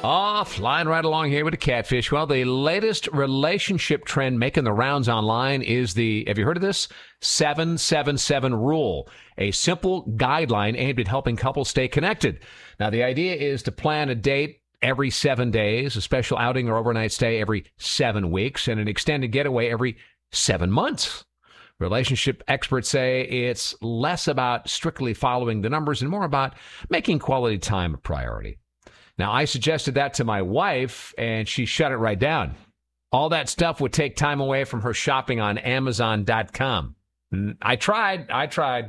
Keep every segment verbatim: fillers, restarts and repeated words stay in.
Oh, flying right along here with the catfish. Well, the latest relationship trend making the rounds online is the, have you heard of this? seven seven seven rule, a simple guideline aimed at helping couples stay connected. Now, the idea is to plan a date every seven days, a special outing or overnight stay every seven weeks, and an extended getaway every seven months. Relationship experts say it's less about strictly following the numbers and more about making quality time a priority. Now, I suggested that to my wife, and she shut it right down. All that stuff would take time away from her shopping on Amazon dot com. I tried. I tried.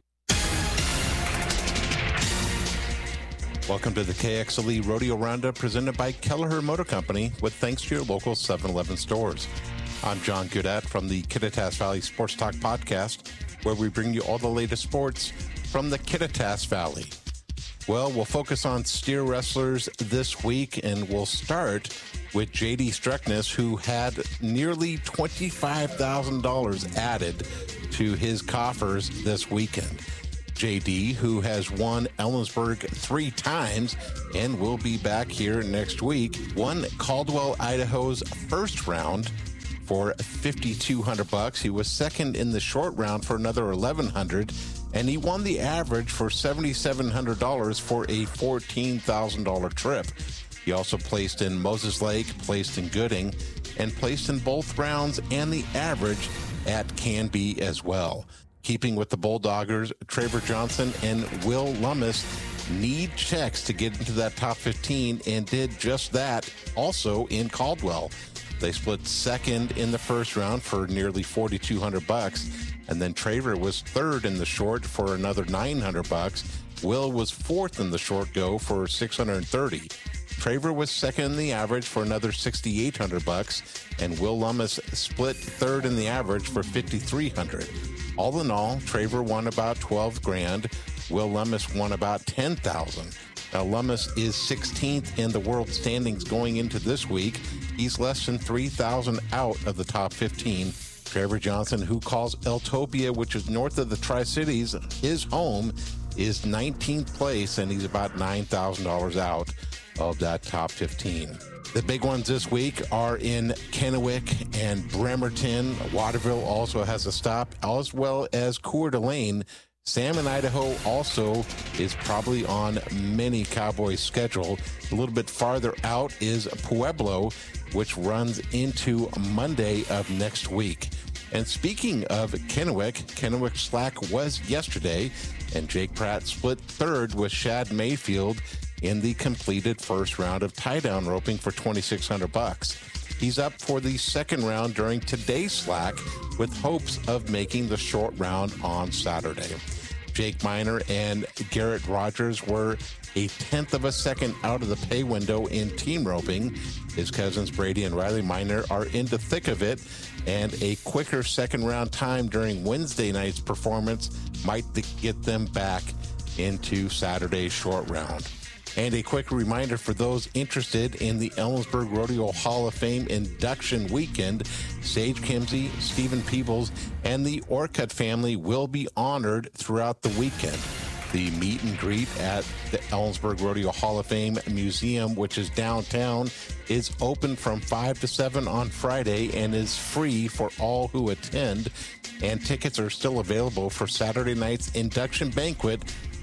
Welcome to the K X L E Rodeo Roundup presented by Kelleher Motor Company with thanks to your local seven eleven stores. I'm John Gaudet from the Kittitas Valley Sports Talk podcast, where we bring you all the latest sports from the Kittitas Valley. Well, we'll focus on steer wrestlers this week, and we'll start with J D Streckness, who had nearly twenty-five thousand dollars added to his coffers this weekend. J D, who has won Ellensburg three times and will be back here next week, won Caldwell, Idaho's first round for fifty-two hundred bucks. He was second in the short round for another eleven hundred, and he won the average for seventy-seven hundred dollars for a fourteen thousand dollars trip. He also placed in Moses Lake, placed in Gooding, and placed in both rounds and the average at Canby as well. Keeping with the Bulldoggers, Traver Johnson and Will Lummis need checks to get into that top fifteen and did just that also in Caldwell. They split second in the first round for nearly forty-two hundred bucks, and then Traver was third in the short for another nine hundred bucks. Will was fourth in the short go for six hundred thirty. Traver was second in the average for another sixty-eight hundred bucks, and Will Lummis split third in the average for fifty-three hundred. All in all, Traver won about twelve grand. Will Lummis won about ten thousand. Now, Lummis is sixteenth in the world standings going into this week. He's less than three thousand out of the top fifteen. Traver Johnson, who calls Eltopia, which is north of the Tri-Cities, his home, is nineteenth place, and he's about nine thousand dollars out of that top fifteen. The big ones this week are in Kennewick and Bremerton. Waterville also has a stop, as well as Coeur d'Alene. Salmon, Idaho also is probably on many Cowboys' schedule. A little bit farther out is Pueblo, which runs into Monday of next week. And speaking of Kennewick, Kennewick Slack was yesterday, and Jake Pratt split third with Shad Mayfield in the completed first round of tie-down roping for twenty-six hundred bucks. He's up for the second round during today's Slack with hopes of making the short round on Saturday. Jake Miner and Garrett Rogers were a tenth of a second out of the pay window in team roping. His cousins Brady and Riley Miner are in the thick of it, and a quicker second round time during Wednesday night's performance might get them back into Saturday's short round. And a quick reminder for those interested in the Ellensburg Rodeo Hall of Fame induction weekend, Sage Kimsey, Stephen Peebles, and the Orcutt family will be honored throughout the weekend. The meet and greet at the Ellensburg Rodeo Hall of Fame Museum, which is downtown, is open from five to seven on Friday and is free for all who attend. And tickets are still available for Saturday night's induction banquet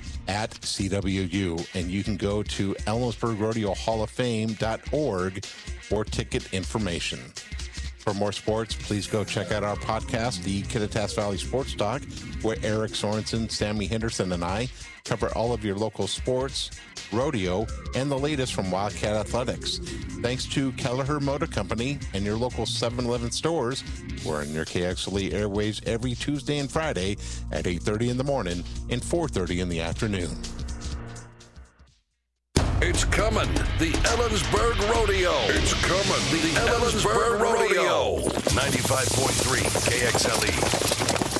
at C W U, and you can go to Ellensburg Rodeo Hall of Fame dot org for ticket information. For more sports, please go check out our podcast, the Kittitas Valley Sports Talk, where Eric Sorensen, Sammy Henderson, and I cover all of your local sports, rodeo, and the latest from Wildcat Athletics. Thanks to Kelleher Motor Company and your local seven eleven stores. We're in your K X L E airwaves every Tuesday and Friday at eight thirty in the morning and four thirty in the afternoon. It's coming, the Ellensburg Rodeo. It's coming, the, the Ellensburg, Ellensburg Rodeo. ninety-five point three K X L E.